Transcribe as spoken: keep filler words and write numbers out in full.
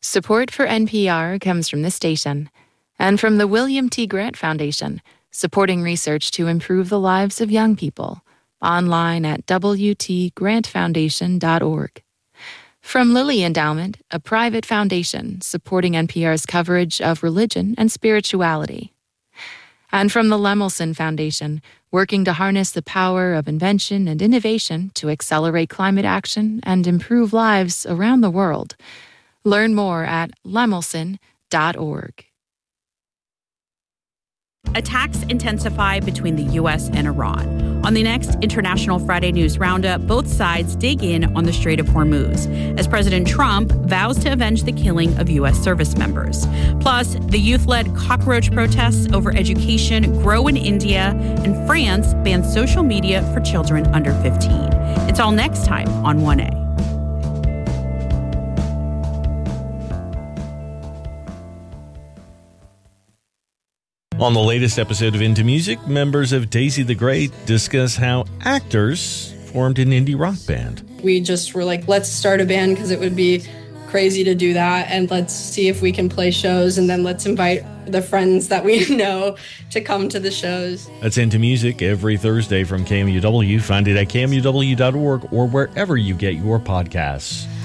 Support for N P R comes from this station and from the William T. Grant Foundation, supporting research to improve the lives of young people. Online at w t grant foundation dot org. From Lilly Endowment, a private foundation supporting N P R's coverage of religion and spirituality. And from the Lemelson Foundation, working to harness the power of invention and innovation to accelerate climate action and improve lives around the world. Learn more at lemelson dot org. Attacks intensify between the U S and Iran. On the next International Friday News Roundup, both sides dig in on the Strait of Hormuz as President Trump vows to avenge the killing of U S service members. Plus, the youth-led cockroach protests over education grow in India, and France bans social media for children under fifteen. It's all next time on one A. On the latest episode of Into Music, members of Daisy the Great discuss how actors formed an indie rock band. We just were like, let's start a band because it would be crazy to do that, and let's see if we can play shows, and then let's invite the friends that we know to come to the shows. That's Into Music every Thursday from K M U W. Find it at k m u w dot org or wherever you get your podcasts.